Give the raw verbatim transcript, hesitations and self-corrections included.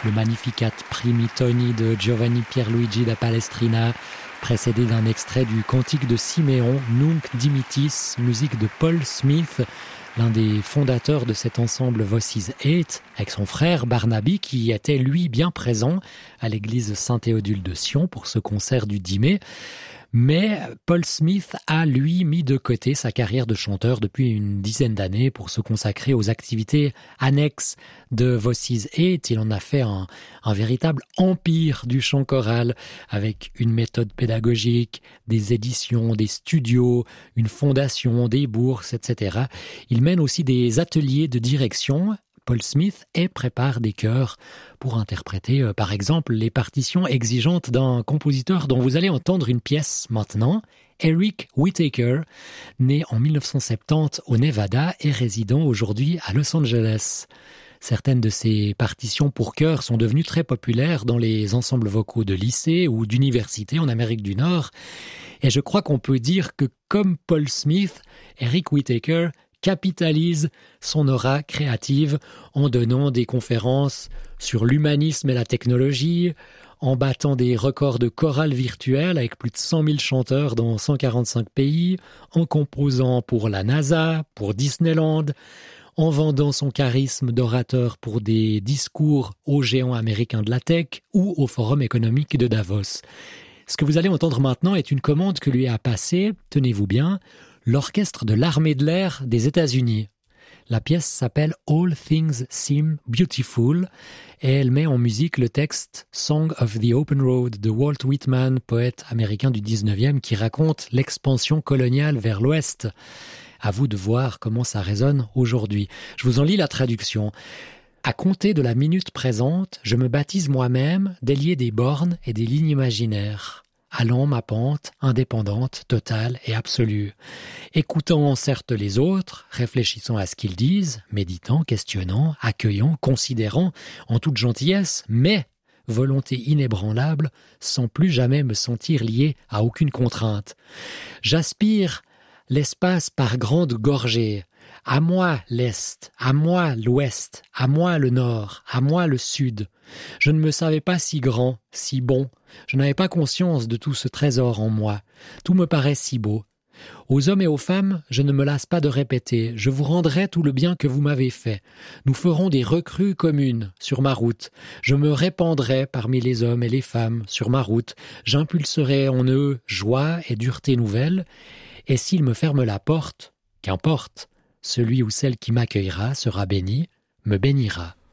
le Magnificat Primi Toni de Giovanni Pierluigi da Palestrina, précédé d'un extrait du cantique de Siméon, Nunc Dimittis, musique de Paul Smith, l'un des fondateurs de cet ensemble Voices Eight, avec son frère Barnaby, qui était lui bien présent à l'église Saint-Théodule de Sion pour ce concert du dix mai. Mais Paul Smith a, lui, mis de côté sa carrière de chanteur depuis une dizaine d'années pour se consacrer aux activités annexes de Voices Eight. Il en a fait un, un véritable empire du chant choral avec une méthode pédagogique, des éditions, des studios, une fondation, des bourses, et cetera. Il mène aussi des ateliers de direction, Paul Smith, et prépare des chœurs pour interpréter, euh, par exemple, les partitions exigeantes d'un compositeur dont vous allez entendre une pièce maintenant, Eric Whitacre, né en dix-neuf cent soixante-dix au Nevada et résidant aujourd'hui à Los Angeles. Certaines de ses partitions pour chœur sont devenues très populaires dans les ensembles vocaux de lycée ou d'université en Amérique du Nord. Et je crois qu'on peut dire que, comme Paul Smith, Eric Whitacre capitalise son aura créative en donnant des conférences sur l'humanisme et la technologie, en battant des records de chorale virtuelle avec plus de cent mille chanteurs dans cent quarante-cinq pays, en composant pour la NASA, pour Disneyland, en vendant son charisme d'orateur pour des discours aux géants américains de la tech ou au Forum économique de Davos. Ce que vous allez entendre maintenant est une commande que lui a passée, tenez-vous bien, l'orchestre de l'armée de l'air des États-Unis. La pièce s'appelle All Things Seem Beautiful et elle met en musique le texte Song of the Open Road de Walt Whitman, poète américain du dix-neuvième, qui raconte l'expansion coloniale vers l'ouest. À vous de voir comment ça résonne aujourd'hui. Je vous en lis la traduction. À compter de la minute présente, je me baptise moi-même délié des bornes et des lignes imaginaires, allant ma pente indépendante, totale et absolue. Écoutant certes les autres, réfléchissant à ce qu'ils disent, méditant, questionnant, accueillant, considérant, en toute gentillesse, mais volonté inébranlable, sans plus jamais me sentir lié à aucune contrainte. J'aspire l'espace par grandes gorgées. À moi l'Est, à moi l'Ouest, à moi le Nord, à moi le Sud. Je ne me savais pas si grand, si bon. Je n'avais pas conscience de tout ce trésor en moi. Tout me paraît si beau. Aux hommes et aux femmes, je ne me lasse pas de répéter. Je vous rendrai tout le bien que vous m'avez fait. Nous ferons des recrues communes sur ma route. Je me répandrai parmi les hommes et les femmes sur ma route. J'impulserai en eux joie et dureté nouvelle. Et s'ils me ferment la porte, qu'importe. Celui ou celle qui m'accueillera sera béni, me bénira.